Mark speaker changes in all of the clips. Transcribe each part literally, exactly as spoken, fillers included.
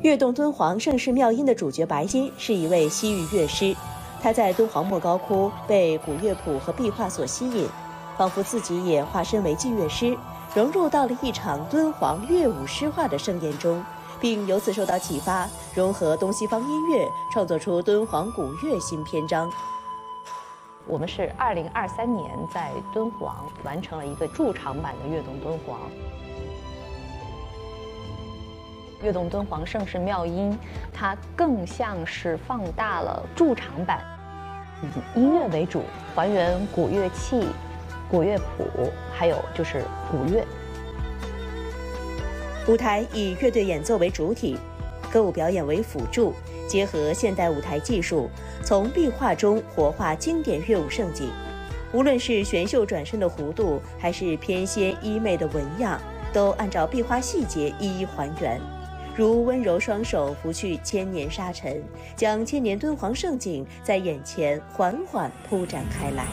Speaker 1: 跃动敦煌盛世妙音的主角白金是一位西域乐师，他在敦煌莫高窟被古乐谱和壁画所吸引，仿佛自己也化身为祭乐师，融入到了一场敦煌乐舞诗画的盛宴中，并由此受到启发，融合东西方音乐，创作出敦煌古乐新篇章。
Speaker 2: 我们是二零二三年在敦煌完成了一个驻场版的《跃动敦煌》。《跃动敦煌盛世妙音》，它更像是放大了驻场版，以音乐为主，还原古乐器、古乐谱，还有就是古乐。
Speaker 1: 舞台以乐队演奏为主体，歌舞表演为辅助，结合现代舞台技术，从壁画中活化经典乐舞盛景。无论是旋袖转身的弧度，还是翩跹衣袂的纹样，都按照壁画细节一一还原。如温柔双手拂去千年沙尘，将千年敦煌盛景在眼前缓缓铺展开来。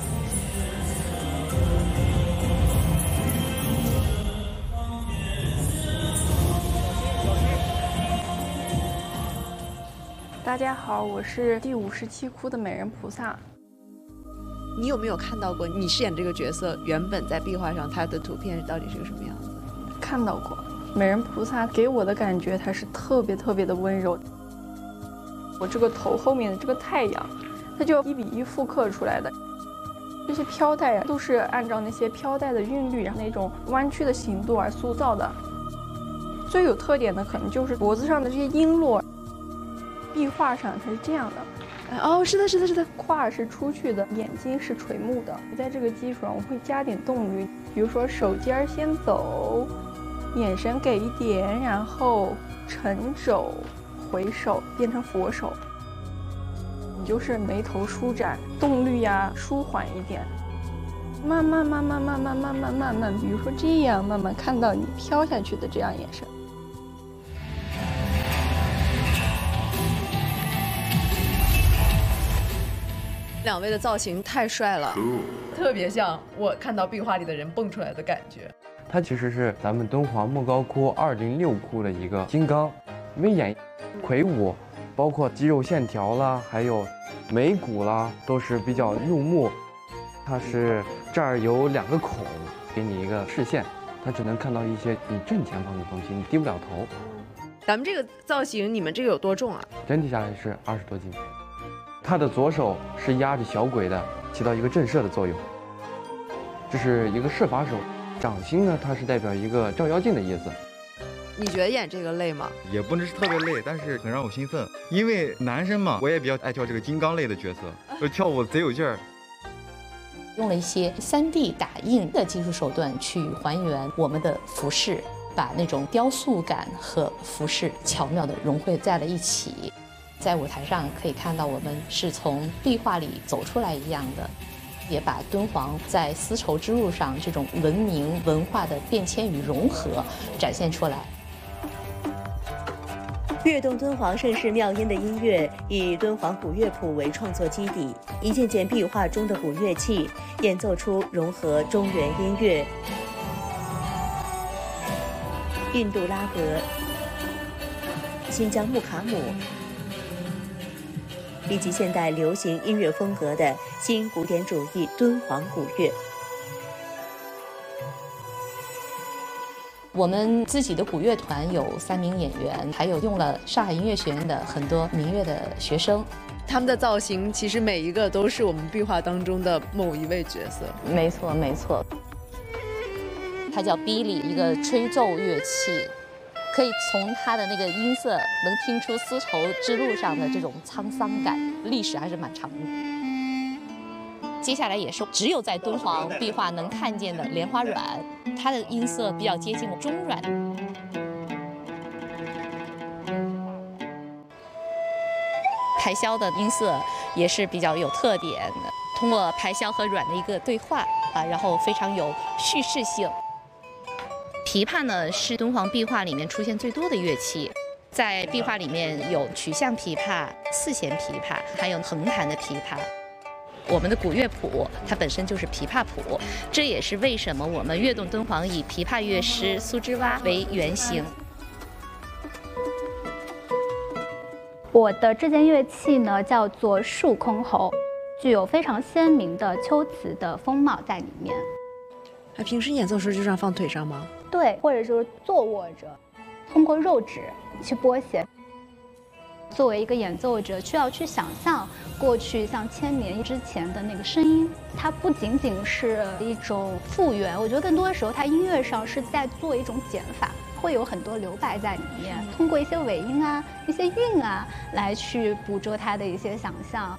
Speaker 3: 大家好，我是第五十七窟的美人菩萨。
Speaker 4: 你有没有看到过你饰演这个角色原本在壁画上它的图片到底是个什么样子？
Speaker 3: 看到过。美人菩萨给我的感觉，它是特别特别的温柔。我这个头后面的这个太阳，它就一比一复刻出来的。这些飘带都是按照那些飘带的韵律，那种弯曲的形度而塑造的。最有特点的可能就是脖子上的这些璎珞，壁画上它是这样的。
Speaker 4: 哦，是的，是的，是的，
Speaker 3: 胯是出去的，眼睛是垂目的。在这个基础上，我会加点动律，比如说手尖儿先走。眼神给一点，然后沉肘回首变成佛手，你就是眉头舒展，动律呀舒缓一点，慢慢慢慢慢慢慢慢慢慢，比如说这样慢慢看到你飘下去的这样眼神。
Speaker 4: 两位的造型太帅了，特别像我看到壁画里的人蹦出来的感觉。
Speaker 5: 它其实是咱们敦煌莫高窟二零六窟的一个金刚，威严、魁梧，包括肌肉线条啦，还有眉骨啦，都是比较入目。它是这儿有两个孔，给你一个视线，它只能看到一些你正前方的东西，你低不了头。
Speaker 4: 咱们这个造型，你们这个有多重啊？
Speaker 5: 整体下来是二十多斤。它的左手是压着小鬼的，起到一个震慑的作用。这是一个摄法手。掌心呢，它是代表一个照妖镜的意思。
Speaker 4: 你觉得演这个累吗？
Speaker 6: 也不能是特别累，但是很让我兴奋，因为男生嘛，我也比较爱跳这个金刚类的角色，就跳舞贼有劲儿。
Speaker 2: 用了一些 三 D 打印的技术手段去还原我们的服饰，把那种雕塑感和服饰巧妙地融汇在了一起。在舞台上可以看到，我们是从壁画里走出来一样的。也把敦煌在丝绸之路上这种文明文化的变迁与融合展现出来。
Speaker 1: 跃动敦煌盛世妙音的音乐以敦煌古乐谱为创作基底，一件件壁画中的古乐器演奏出融合中原音乐、印度拉格、新疆木卡姆以及现代流行音乐风格的新古典主义敦煌古乐。
Speaker 2: 我们自己的古乐团有三名演员，还有用了上海音乐学院的很多民乐的学生。
Speaker 4: 他们的造型其实每一个都是我们壁画当中的某一位角色。
Speaker 2: 没错，没错。它叫哔哩，一个吹奏乐器。可以从它的那个音色能听出丝绸之路上的这种沧桑感，历史还是蛮长的。接下来也是只有在敦煌壁画能看见的莲花阮，它的音色比较接近中阮。排箫的音色也是比较有特点的，通过排箫和阮的一个对话啊，然后非常有叙事性。琵琶呢是敦煌壁画里面出现最多的乐器，在壁画里面有曲项琵琶、四弦琵琶，还有横弹的琵琶。我们的古乐谱它本身就是琵琶谱，这也是为什么我们跃动敦煌以琵琶乐师苏之洼为原型。
Speaker 7: 我的这件乐器呢叫做竖箜篌，具有非常鲜明的秋瓷的风貌在里面。
Speaker 4: 那平时演奏时就这样放腿上吗？
Speaker 7: 对，或者就是坐卧着，通过肉指去拨弦。作为一个演奏者，需要去想象过去像千年之前的那个声音，它不仅仅是一种复原，我觉得更多的时候，它音乐上是在做一种减法，会有很多留白在里面，通过一些尾音啊、一些韵啊，来去捕捉它的一些想象。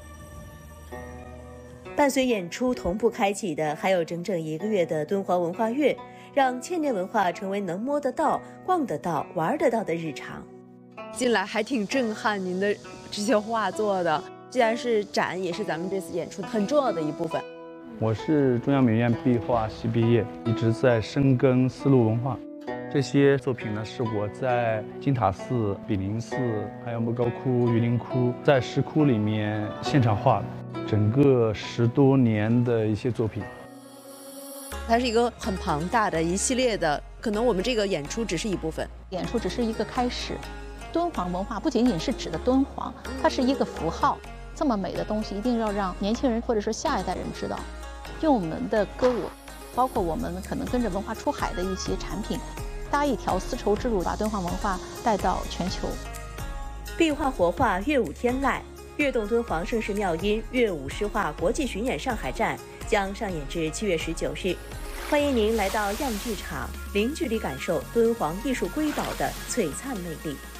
Speaker 1: 伴随演出同步开启的，还有整整一个月的敦煌文化月，让千年文化成为能摸得到、逛得到、玩得到的日常。
Speaker 4: 进来还挺震撼您的这些画作的，既然是展，也是咱们这次演出很重要的一部分。
Speaker 8: 我是中央美院壁画系毕业，一直在深耕丝路文化。这些作品呢，是我在金塔寺、比林寺，还有莫高窟、榆林窟，在石窟里面现场画的，整个十多年的一些作品。
Speaker 4: 它是一个很庞大的一系列的，可能我们这个演出只是一部分，
Speaker 9: 演出只是一个开始。敦煌文化不仅仅是指的敦煌，它是一个符号。这么美的东西，一定要让年轻人或者是下一代人知道。用我们的歌舞，包括我们可能跟着文化出海的一些产品，搭一条丝绸之路，把敦煌文化带到全球。
Speaker 1: 壁画活化乐舞天籁，跃动敦煌盛世妙音乐舞诗画国际巡演上海站将上演至七月十九日。欢迎您来到样剧场，零距离感受敦煌艺术瑰宝的璀璨魅力。